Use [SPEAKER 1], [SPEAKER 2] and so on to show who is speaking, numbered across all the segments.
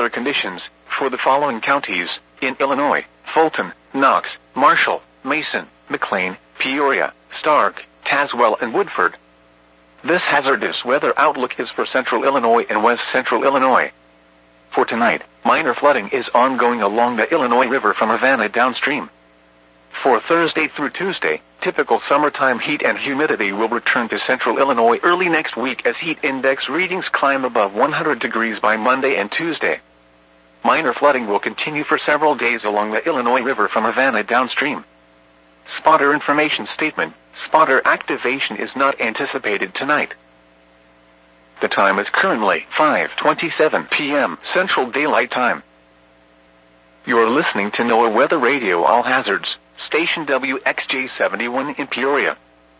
[SPEAKER 1] weather conditions for the following counties in Illinois: Fulton, Knox, Marshall, Mason, McLean, Peoria, Stark, Tazewell, and Woodford. This hazardous weather outlook is for central Illinois and west central Illinois. For tonight, minor flooding is ongoing along the Illinois River from Havana downstream. For Thursday through Tuesday, typical summertime heat and humidity will return to central Illinois early next week as heat index readings climb above 100 degrees by Monday and Tuesday. Minor flooding will continue for several days along the Illinois River from Havana downstream. Spotter information statement: spotter activation is not anticipated tonight. The time is currently 5:27 p.m. Central Daylight Time. You're listening to NOAA Weather Radio All Hazards, station WXJ71 in Peoria.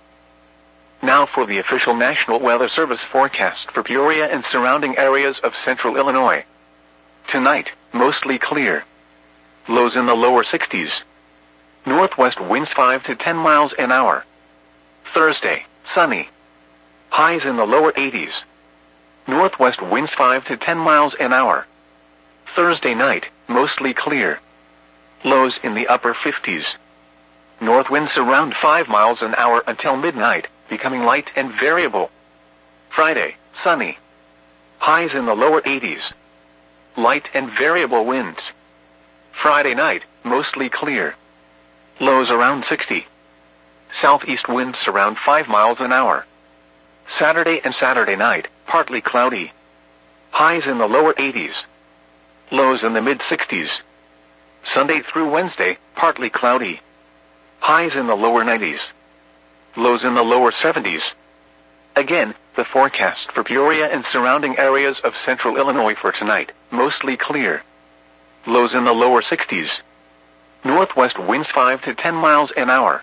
[SPEAKER 1] Now for the official National Weather Service forecast for Peoria and surrounding areas of central Illinois. Tonight, mostly clear. Lows in the lower 60s. Northwest winds 5 to 10 miles an hour. Thursday, sunny. Highs in the lower 80s. Northwest winds 5 to 10 miles an hour. Thursday night, mostly clear. Lows in the upper 50s. North winds around 5 miles an hour until midnight, becoming light and variable. Friday, sunny. Highs in the lower 80s. Light and variable winds. Friday night, mostly clear. Lows around 60. Southeast winds around 5 miles an hour. Saturday and Saturday night, partly cloudy. Highs in the lower 80s. Lows in the mid-60s. Sunday through Wednesday, partly cloudy. Highs in the lower 90s. Lows in the lower 70s. Again, the forecast for Peoria and surrounding areas of central Illinois for tonight: mostly clear. Lows in the lower 60s. Northwest winds 5 to 10 miles an hour.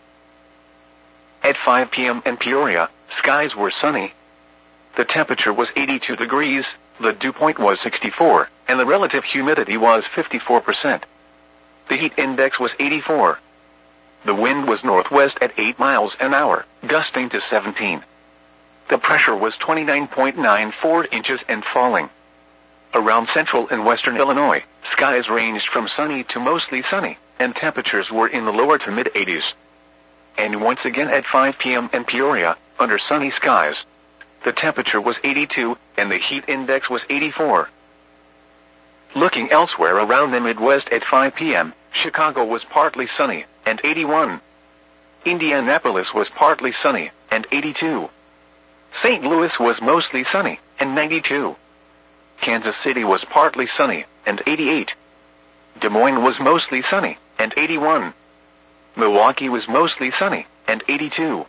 [SPEAKER 1] At 5 p.m. in Peoria, skies were sunny. The temperature was 82 degrees, the dew point was 64, and the relative humidity was 54%. The heat index was 84. The wind was northwest at 8 miles an hour, gusting to 17. The pressure was 29.94 inches and falling. Around central and western Illinois, skies ranged from sunny to mostly sunny, and temperatures were in the lower to mid-80s. And once again at 5 p.m. in Peoria, under sunny skies, the temperature was 82, and the heat index was 84. Looking elsewhere around the Midwest at 5 p.m., Chicago was partly sunny, and 81. Indianapolis was partly sunny, and 82. St. Louis was mostly sunny, and 92. Kansas City was partly sunny, and 88. Des Moines was mostly sunny, and 81. Milwaukee was mostly sunny, and 82.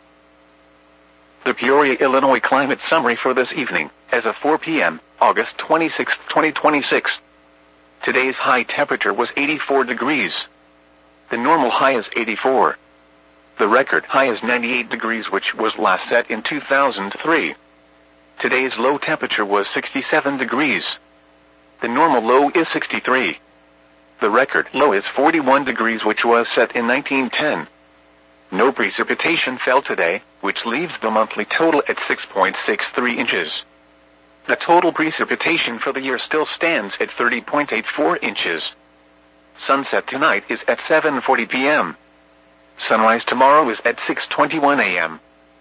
[SPEAKER 1] The Peoria, Illinois climate summary for this evening, as of 4 p.m., August 26, 2026. Today's high temperature was 84 degrees. The normal high is 84. The record high is 98 degrees, which was last set in 2003. Today's low temperature was 67 degrees. The normal low is 63. The record low is 41 degrees, which was set in 1910. No precipitation fell today, which leaves the monthly total at 6.63 inches. The total precipitation for the year still stands at 30.84 inches. Sunset tonight is at 7:40 p.m. Sunrise tomorrow is at 6:21 a.m.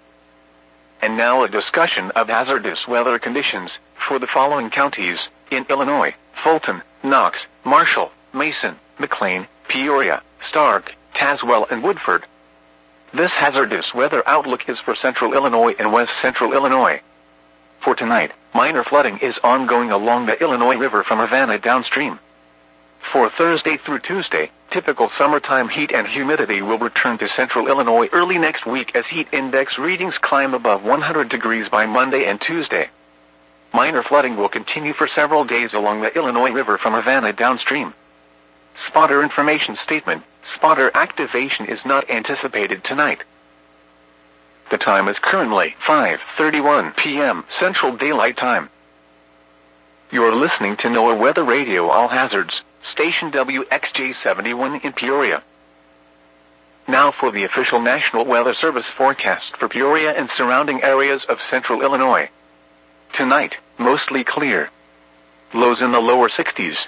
[SPEAKER 1] And now a discussion of hazardous weather conditions for the following counties in Illinois: Fulton, Knox, Marshall, Mason, McLean, Peoria, Stark, Tazewell, and Woodford. This hazardous weather outlook is for central Illinois and west central Illinois. For tonight, minor flooding is ongoing along the Illinois River from Havana downstream. For Thursday through Tuesday, typical summertime heat and humidity will return to central Illinois early next week as heat index readings climb above 100 degrees by Monday and Tuesday. Minor flooding will continue for several days along the Illinois River from Havana downstream. Spotter information statement: spotter activation is not anticipated tonight. The time is currently 5:31 p.m. Central Daylight Time. You're listening to NOAA Weather Radio All Hazards, station WXJ71 in Peoria. Now for the official National Weather Service forecast for Peoria and surrounding areas of central Illinois. Tonight, mostly clear. Lows in the lower 60s.